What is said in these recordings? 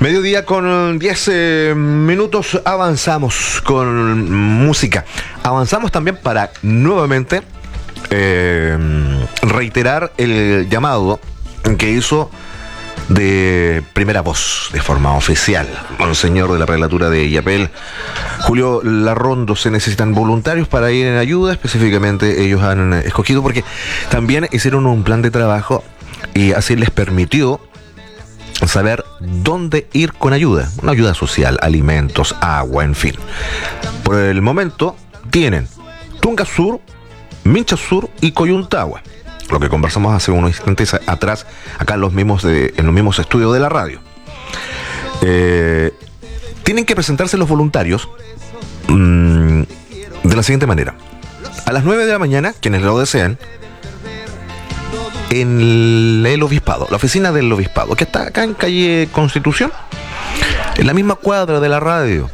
Mediodía con 10 minutos, avanzamos con música. Avanzamos también para nuevamente reiterar el llamado que hizo de primera voz, de forma oficial, Monseñor de la Prelatura de Illapel, Julio Larrondo. Se necesitan voluntarios para ir en ayuda. Específicamente ellos han escogido porque también hicieron un plan de trabajo y así les permitió saber dónde ir con ayuda, una ayuda social, alimentos, agua, en fin. Por el momento tienen Tunga Sur, Mincha Sur y Coyuntagua, lo que conversamos hace unos instantes atrás acá en los mismos estudios de la radio. Tienen que presentarse los voluntarios de la siguiente manera: a las 9 de la mañana, quienes lo desean, en el obispado, la oficina del obispado, que está acá en calle Constitución, en la misma cuadra de la radio,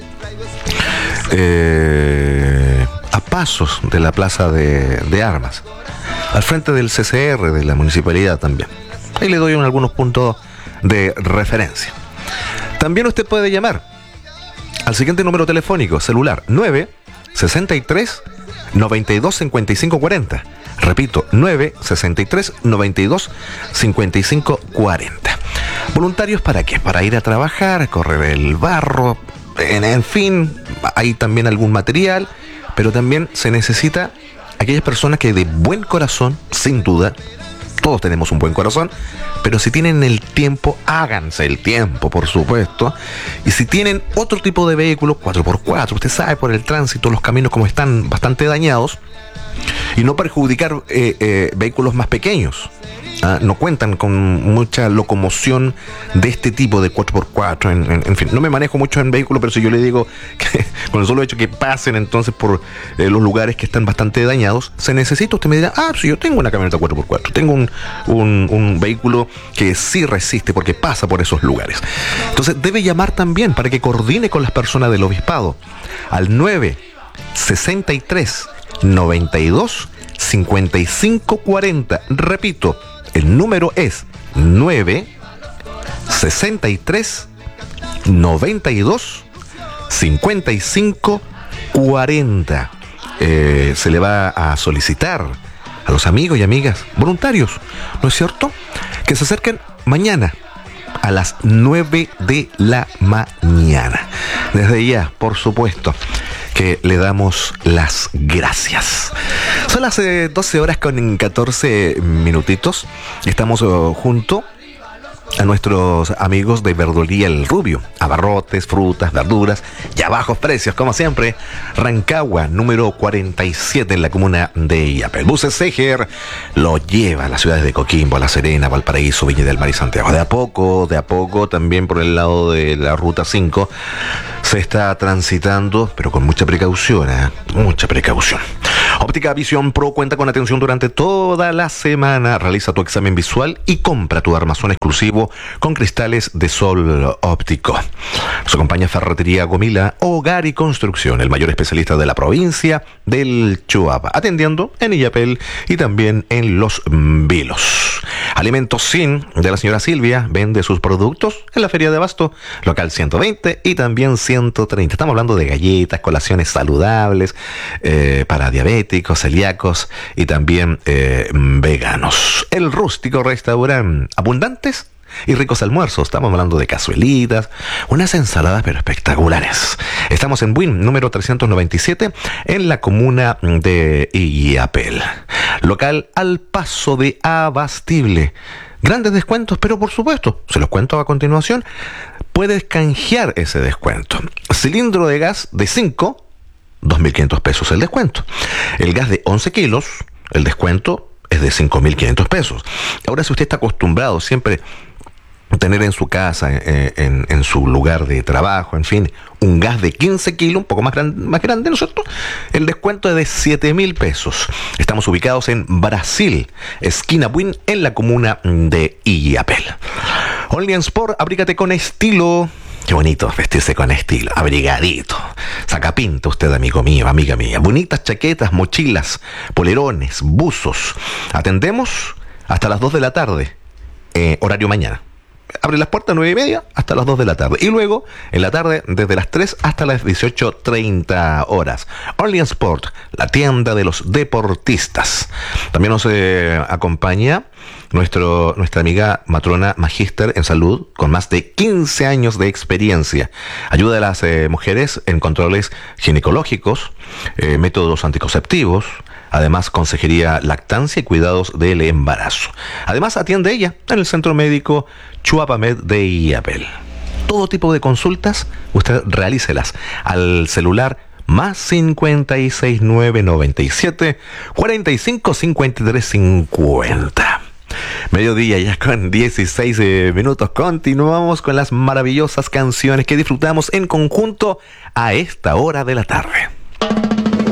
a pasos de la plaza de armas, al frente del CCR de la municipalidad también. Ahí le doy algunos puntos de referencia. También usted puede llamar al siguiente número telefónico celular: 963 92 55 40. Repito, 963 92 55 40. ¿Voluntarios para qué? Para ir a trabajar, correr el barro, en fin, hay también algún material, pero también se necesita aquellas personas que de buen corazón, sin duda, todos tenemos un buen corazón, pero si tienen el tiempo, háganse el tiempo, por supuesto. Y si tienen otro tipo de vehículo, 4x4, usted sabe, por el tránsito, los caminos como están bastante dañados, y no perjudicar vehículos más pequeños. No cuentan con mucha locomoción de este tipo de 4x4, en fin, no me manejo mucho en vehículos, pero si yo le digo que con el solo hecho que pasen entonces por los lugares que están bastante dañados, se necesita, usted me dirá: si yo tengo una camioneta 4x4, tengo un vehículo que sí resiste porque pasa por esos lugares. Entonces debe llamar también para que coordine con las personas del obispado al 963 92 55 40. Repito, el número es 963 92 55 40. Se le va a solicitar a los amigos y amigas voluntarios, ¿no es cierto?, que se acerquen mañana a las 9 de la mañana. Desde ya, por supuesto, que le damos las gracias. Son las 12 horas con 14 minutitos. Estamos junto a nuestros amigos de Verdulería El Rubio. Abarrotes, frutas, verduras y a bajos precios, como siempre. Rancagua, número 47, en la comuna de Illapel. Buses Seger lo lleva a las ciudades de Coquimbo, La Serena, Valparaíso, Viña del Mar y Santiago. De a poco, también por el lado de la Ruta 5, se está transitando, pero con mucha precaución, mucha precaución. Óptica Visión Pro cuenta con atención durante toda la semana. Realiza tu examen visual y compra tu armazón exclusivo con cristales de sol óptico. Nos acompaña Ferretería Gomila, Hogar y Construcción, el mayor especialista de la provincia del Choapa, atendiendo en Illapel y también en Los Vilos. Alimentos Sin, de la señora Silvia, vende sus productos en la Feria de Abasto, local 120 y también 130. Estamos hablando de galletas, colaciones saludables para diabéticos, celíacos y también veganos. El Rústico Restaurante, abundantes y ricos almuerzos. Estamos hablando de cazuelitas, unas ensaladas pero espectaculares. Estamos en Buin, número 397, en la comuna de Illapel. Local al paso de Abastible. Grandes descuentos, pero por supuesto, se los cuento a continuación, puedes canjear ese descuento. Cilindro de gas de 5, 2.500 pesos el descuento. El gas de 11 kilos, el descuento es de 5.500 pesos. Ahora, si usted está acostumbrado siempre tener en su casa, en su lugar de trabajo, en fin, un gas de 15 kilos, un poco más grande, ¿no es cierto?, el descuento es de 7.000 pesos. Estamos ubicados en Brasil, esquina Buin, en la comuna de Illapel. Only Sport, abrígate con estilo. Qué bonito vestirse con estilo, abrigadito. Saca pinta usted, amigo mío, amiga mía. Bonitas chaquetas, mochilas, polerones, buzos. Atendemos hasta las 2 de la tarde, horario mañana. abre las puertas 9:30 hasta las 2 de la tarde. Y luego, en la tarde, desde las 3 hasta las 18:30 horas. Only Sport, la tienda de los deportistas. También nos acompaña nuestra amiga matrona magíster en salud, con más de 15 años de experiencia. Ayuda a las mujeres en controles ginecológicos, métodos anticonceptivos, además consejería lactancia y cuidados del embarazo. Además atiende ella en el Centro Médico Chuapamed de Illapel. Todo tipo de consultas, usted realícelas al celular más 56997 455350. Mediodía ya con 16 minutos. Continuamos con las maravillosas canciones que disfrutamos en conjunto a esta hora de la tarde.